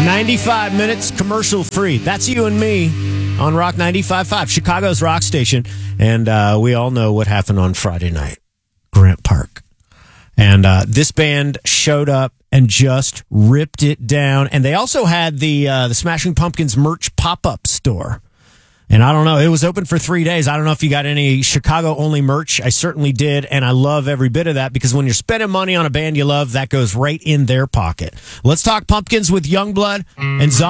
95 minutes commercial free. That's you and me on Rock 95.5, Chicago's rock station. And we all know what happened on Friday night, Grant Park. And this band showed up and just ripped it down. And they also had the Smashing Pumpkins merch pop-up store. And I don't know, it was open for 3 days. I don't know if you got any Chicago-only merch. I certainly did, and I love every bit of that because when you're spending money on a band you love, that goes right in their pocket. Let's talk Pumpkins with Youngblood and Zombie.